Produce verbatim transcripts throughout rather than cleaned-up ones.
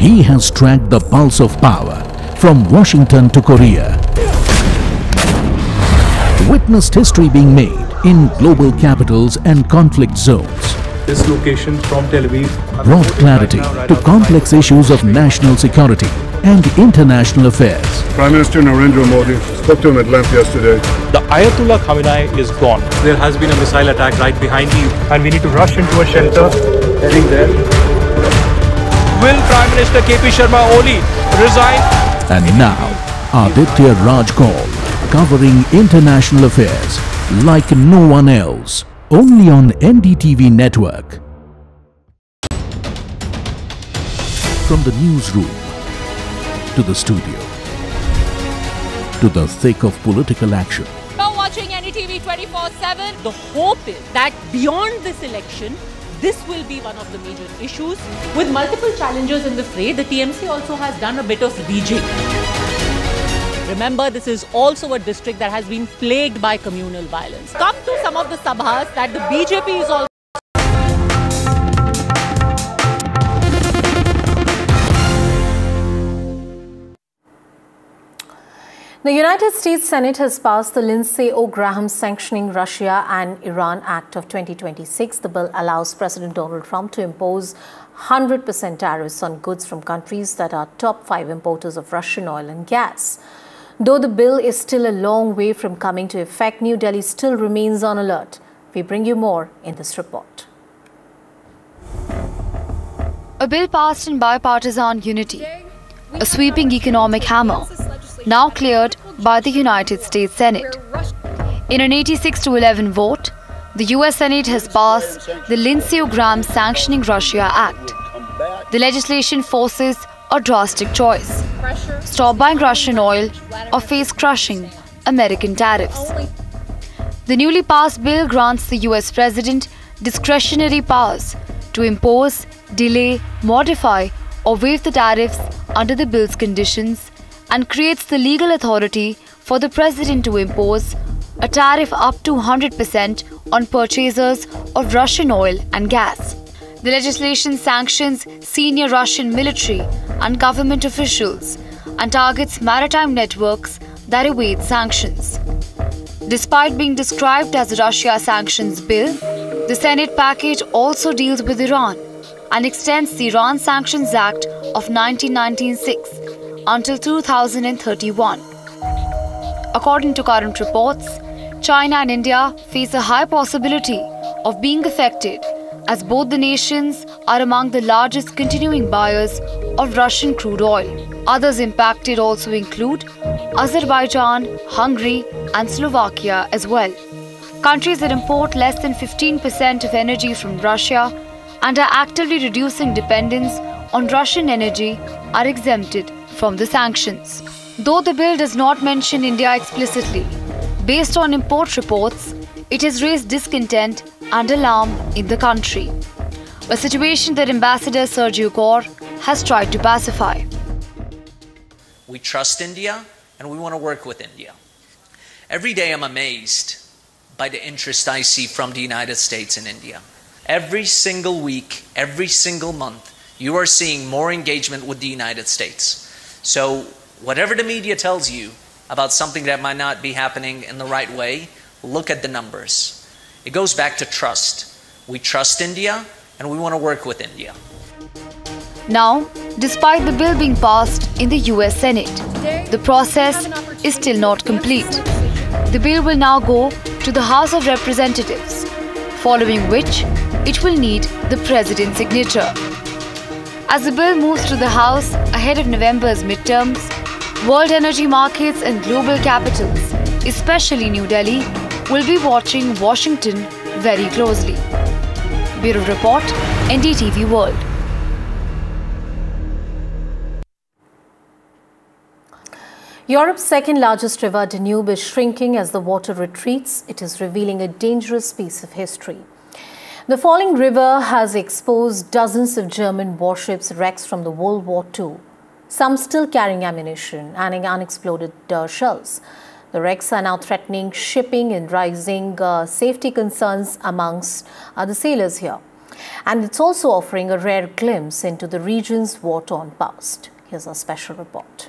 He has tracked the pulse of power from Washington to Korea. Witnessed history being made in global capitals and conflict zones. This location from Tel Aviv Brought clarity to complex issues of national security and international affairs. Prime Minister Narendra Modi spoke to him at length yesterday. The Ayatollah Khamenei is gone. There has been a missile attack right behind you and we need to rush into a shelter. Heading there. Will Prime Minister K P Sharma Oli resign? And now, Aditya Raj Kaul, covering international affairs like no one else, only on N D T V network. From the newsroom to the studio to the thick of political action. You're watching N D T V twenty-four seven. The hope is that beyond this election, this will be one of the major issues. With multiple challengers in the fray, the T M C also has done a bit of rejigging. Remember, this is also a district that has been plagued by communal violence. Come to some of the sabhas that the B J P is also. The United States Senate has passed the Lindsey O. Graham Sanctioning Russia and Iran Act of twenty twenty-six. The bill allows President Donald Trump to impose one hundred percent tariffs on goods from countries that are top five importers of Russian oil and gas. Though the bill is still a long way from coming to effect, New Delhi still remains on alert. We bring you more in this report. A bill passed in bipartisan unity, a sweeping economic hammer, now cleared by the United States Senate. In an eighty-six to eleven vote, the U S Senate has passed the Lindsey O. Graham Sanctioning Russia Act. The legislation forces a drastic choice: stop buying Russian oil or face crushing American tariffs. The newly passed bill grants the U S President discretionary powers to impose, delay, modify or waive the tariffs under the bill's conditions, and creates the legal authority for the President to impose a tariff up to one hundred percent on purchasers of Russian oil and gas. The legislation sanctions senior Russian military and government officials and targets maritime networks that evade sanctions. Despite being described as a Russia sanctions bill, the Senate package also deals with Iran and extends the Iran Sanctions Act of nineteen ninety-six until two thousand thirty-one. According to current reports, China and India face a high possibility of being affected, as both the nations are among the largest continuing buyers of Russian crude oil. Others impacted also include Azerbaijan, Hungary and Slovakia as well. Countries that import less than fifteen percent of energy from Russia and are actively reducing dependence on Russian energy are exempted from the sanctions. Though the bill does not mention India explicitly, based on import reports, it has raised discontent and alarm in the country, a situation that Ambassador Sergio Gore has tried to pacify. We trust India and we want to work with India. Every day I'm amazed by the interest I see from the United States in India. Every single week, every single month, you are seeing more engagement with the United States. So whatever the media tells you about something that might not be happening in the right way, look at the numbers. It goes back to trust. We trust India and we want to work with India. Now, despite the bill being passed in the U S Senate, the process is still not complete. The bill will now go to the House of Representatives, following which it will need the President's signature. As the bill moves to the House ahead of November's midterms, world energy markets and global capitals, especially New Delhi, will be watching Washington very closely. Bureau Report, N D T V World. Europe's second largest river, Danube, is shrinking as the water retreats. It is revealing a dangerous piece of history. The falling river has exposed dozens of German warships wrecks from the World War Two, some still carrying ammunition and unexploded uh, shells. The wrecks are now threatening shipping and raising uh, safety concerns amongst uh, the sailors here. And it's also offering a rare glimpse into the region's war-torn past. Here's our special report.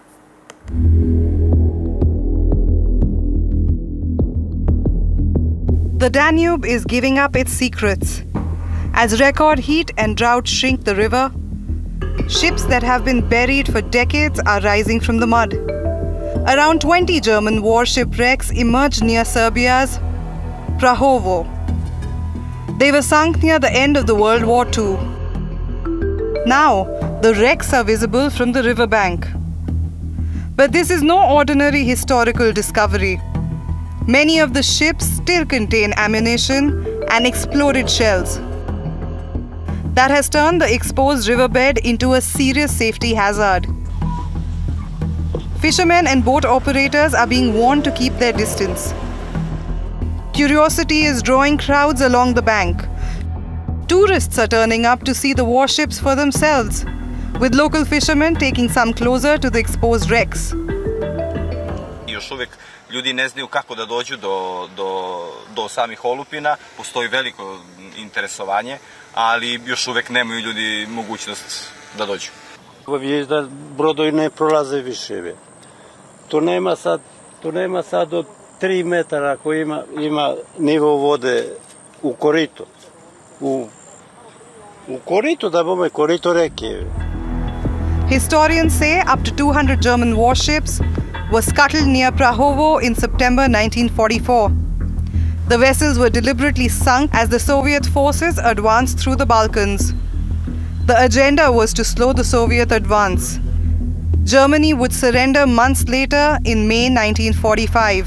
The Danube is giving up its secrets. As record heat and drought shrink the river, ships that have been buried for decades are rising from the mud. Around twenty German warship wrecks emerged near Serbia's Prahovo. They were sunk near the end of the World War Two. Now, the wrecks are visible from the riverbank. But this is no ordinary historical discovery. Many of the ships still contain ammunition and exploded shells. That has turned the exposed riverbed into a serious safety hazard. Fishermen and boat operators are being warned to keep their distance. Curiosity is drawing crowds along the bank. Tourists are turning up to see the warships for themselves, with local fishermen taking some closer to the exposed wrecks. Još uvijek ljudi ne znaju kako da dođu do, do, do samih olupina, postoji veliko interesovanje, ali još uvijek nemaju ljudi mogućnost da dođu. Vidiš da brodovi ne prolaze više. Tu nema sad, tu nema sad od tri metara koji ima, ima nivo vode u koritu. U, u koritu, da bome korito reke. Historians say up to two hundred German warships were scuttled near Prahovo in September nineteen forty-four. The vessels were deliberately sunk as the Soviet forces advanced through the Balkans. The agenda was to slow the Soviet advance. Germany would surrender months later in May nineteen forty-five.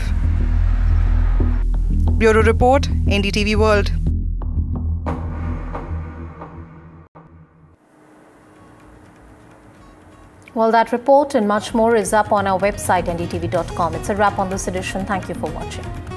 Bureau Report, N D T V World. Well, that report and much more is up on our website, N D T V dot com. It's a wrap on this edition. Thank you for watching.